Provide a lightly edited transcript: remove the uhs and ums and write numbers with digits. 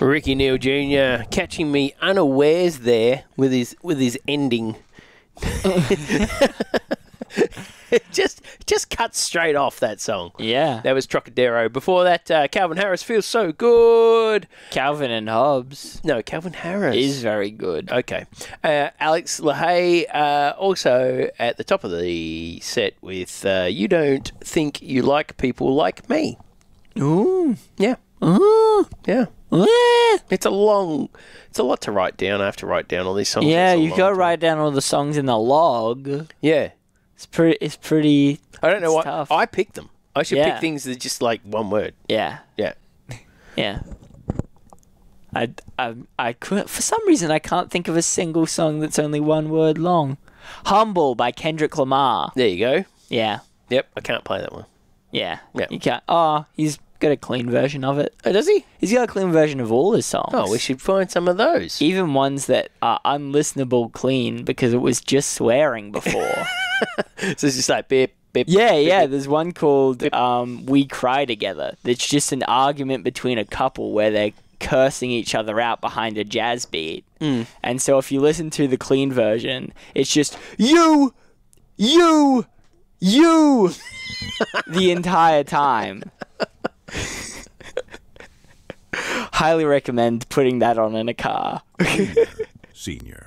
Ricky Neal Jr. catching me unawares there with his ending. just cuts straight off that song. Yeah. That was Trocadero. Before that, Calvin Harris, Feels So Good. Calvin and Hobbes No, Calvin Harris. is very good. Okay. Alex LaHaye also at the top of the set with You Don't Think You Like People Like Me. Ooh. Yeah. Ooh. Yeah. It's a lot to write down. I have to write down all these songs. Yeah, It's a you long got to time. write down all the songs in the log. Yeah. It's pretty. I don't know It's what. tough. I picked them. I should Yeah. pick things that are just like one word. Yeah. Yeah. Yeah. I could, for some reason I can't think of a single song that's only one word long. Humble by Kendrick Lamar. There you go. Yeah. Yep. I can't play that one. Yeah. Yeah. You can't. Oh, he's got a clean version of it. Oh, does he? He's got a clean version of all his songs. Oh, we should find some of those. Even ones that are unlistenable clean because it was just swearing before. So it's just like beep, beep. Yeah, beep, yeah. beep. There's one called We Cry Together. It's just an argument between a couple where they're cursing each other out behind a jazz beat. And so if you listen to the clean version, it's just you the entire time. Highly recommend putting that on in a car. Senior.